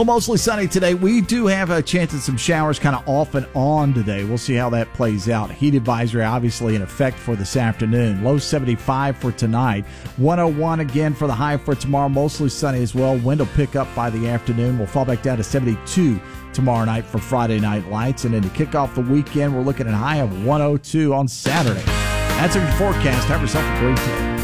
Well, mostly sunny today. We do have a chance of some showers kind of off and on today. We'll see how that plays out. Heat advisory obviously in effect for this afternoon. Low 75 for tonight. 101 again for the high for tomorrow. Mostly sunny as well. Wind will pick up by the afternoon. We'll fall back down to 72 tomorrow night for Friday Night Lights. And then to kick off the weekend, we're looking at a high of 102 on Saturday. That's our forecast. Have yourself a great day.